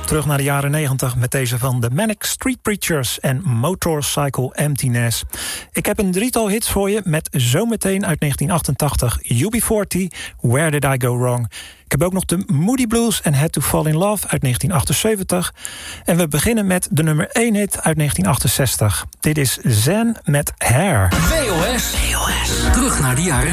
terug naar de jaren 90 met deze van The Manic Street Preachers en Motorcycle Emptiness. Ik heb een drietal hits voor je met zometeen uit 1988 UB40, Where Did I Go Wrong. Ik heb ook nog de Moody Blues en Had to Fall in Love uit 1978. En we beginnen met de nummer 1 hit uit 1968. Dit is Zen met Hair. WOS. Terug naar de jaren